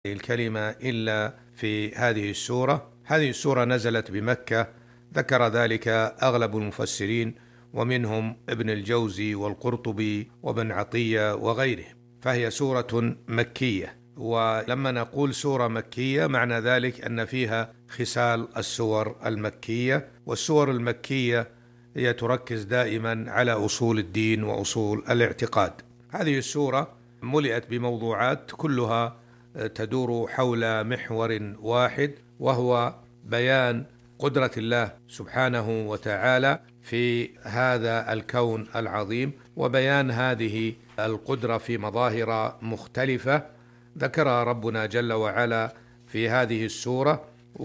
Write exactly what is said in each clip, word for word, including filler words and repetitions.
الكلمة إلا في هذه السورة. هذه السورة نزلت بمكة، ذكر ذلك أغلب المفسرين ومنهم ابن الجوزي والقرطبي وابن عطية وغيره، فهي سورة مكية. ولما نقول سورة مكية معنى ذلك أن فيها خصال السور المكية، والسور المكية هي تركز دائما على أصول الدين وأصول الاعتقاد. هذه السورة ملئت بموضوعات كلها تدور حول محور واحد، وهو بيان قدرة الله سبحانه وتعالى في هذا الكون العظيم، وبيان هذه القدرة في مظاهر مختلفة ذكرها ربنا جل وعلا في هذه السورة.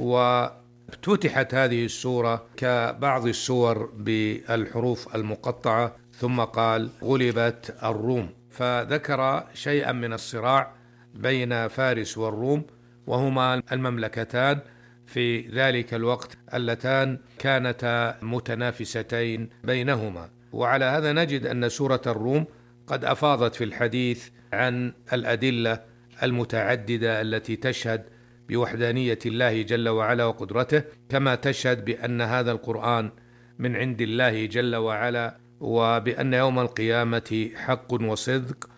وافتتحت هذه السورة كبعض السور بالحروف المقطعة، ثم قال غلبت الروم، فذكر شيئا من الصراع بين فارس والروم، وهما المملكتان في ذلك الوقت اللتان كانتا متنافستين بينهما. وعلى هذا نجد أن سورة الروم قد أفاضت في الحديث عن الأدلة المتعددة التي تشهد بوحدانية الله جل وعلا وقدرته، كما تشهد بأن هذا القرآن من عند الله جل وعلا، وبأن يوم القيامة حق وصدق،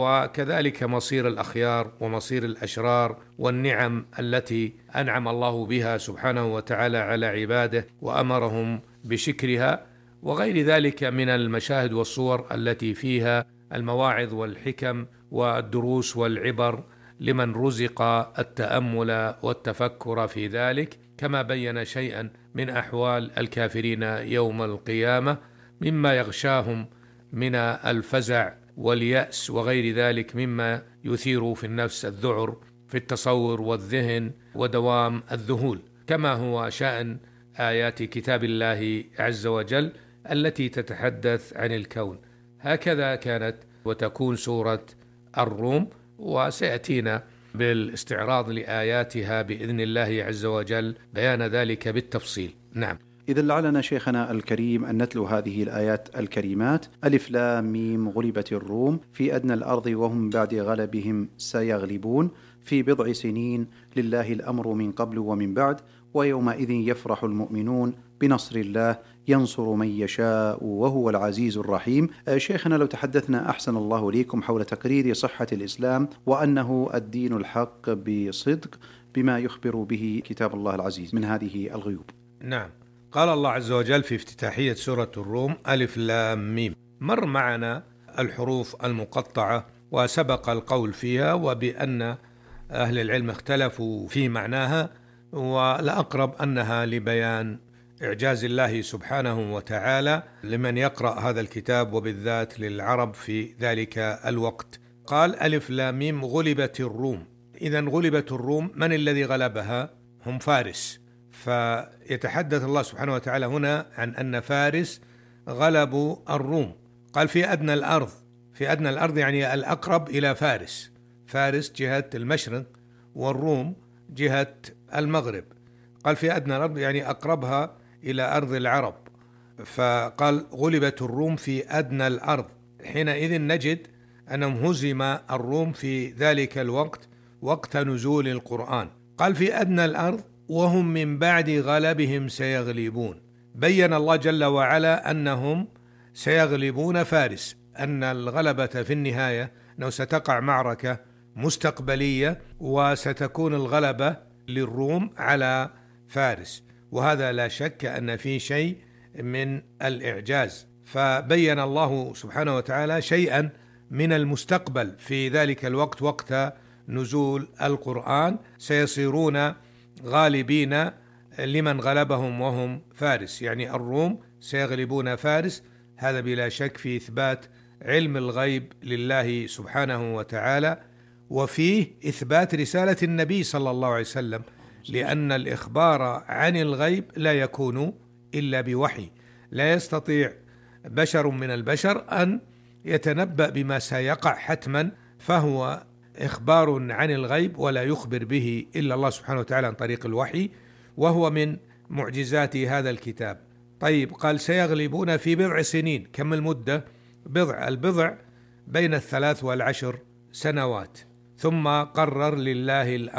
وكذلك مصير الأخيار ومصير الأشرار، والنعم التي أنعم الله بها سبحانه وتعالى على عباده وأمرهم بشكرها، وغير ذلك من المشاهد والصور التي فيها المواعظ والحكم والدروس والعبر لمن رزق التأمل والتفكر في ذلك، كما بين شيئا من أحوال الكافرين يوم القيامة مما يغشاهم من الفزع واليأس وغير ذلك مما يثير في النفس الذعر في التصور والذهن ودوام الذهول، كما هو شأن آيات كتاب الله عز وجل التي تتحدث عن الكون. هكذا كانت وتكون سورة الروم، وسيأتينا بالاستعراض لآياتها بإذن الله عز وجل بيان ذلك بالتفصيل. نعم. إذن لعلنا شيخنا الكريم أن نتلو هذه الآيات الكريمات: ألف لام ميم غلبت الروم في أدنى الأرض وهم بعد غلبهم سيغلبون في بضع سنين لله الأمر من قبل ومن بعد ويومئذ يفرح المؤمنون بنصر الله ينصر من يشاء وهو العزيز الرحيم. شيخنا لو تحدثنا أحسن الله ليكم حول تقرير صحة الإسلام وأنه الدين الحق بصدق بما يخبر به كتاب الله العزيز من هذه الغيوب. نعم. قال الله عز وجل في افتتاحية سورة الروم: ألف لام ميم. مر معنا الحروف المقطعة وسبق القول فيها، وبأن أهل العلم اختلفوا في معناها، والأقرب أنها لبيان إعجاز الله سبحانه وتعالى لمن يقرأ هذا الكتاب، وبالذات للعرب في ذلك الوقت. قال ألف لام ميم غلبت الروم. إذن غلبت الروم، من الذي غلبها؟ هم فارس. فيتحدث الله سبحانه وتعالى هنا عن أن فارس غلبوا الروم. قال في أدنى الأرض. في أدنى الأرض يعني الأقرب إلى فارس. فارس جهة المشرق والروم جهة المغرب. قال في أدنى الأرض يعني أقربها إلى أرض العرب. فقال غلبت الروم في أدنى الأرض. حينئذ نجد أنهم هزم الروم في ذلك الوقت وقت نزول القرآن. قال في أدنى الأرض وهم من بعد غلبهم سيغلبون. بين الله جل وعلا أنهم سيغلبون فارس، أن الغلبة في النهاية أنه ستقع معركة مستقبلية وستكون الغلبة للروم على فارس، وهذا لا شك أن فيه شيء من الإعجاز. فبين الله سبحانه وتعالى شيئا من المستقبل في ذلك الوقت، وقت نزول القرآن سيصيرون غالبين لمن غلبهم وهم فارس، يعني الروم سيغلبون فارس. هذا بلا شك في إثبات علم الغيب لله سبحانه وتعالى، وفيه إثبات رسالة النبي صلى الله عليه وسلم، لأن الإخبار عن الغيب لا يكون إلا بوحي. لا يستطيع بشر من البشر أن يتنبأ بما سيقع حتما، فهو إخبار عن الغيب ولا يخبر به إلا الله سبحانه وتعالى عن طريق الوحي، وهو من معجزات هذا الكتاب. طيب، قال سيغلبون في بضع سنين. كم المدة؟ بضع. البضع بين الثلاث والعشر سنوات. ثم قرر لله الأمر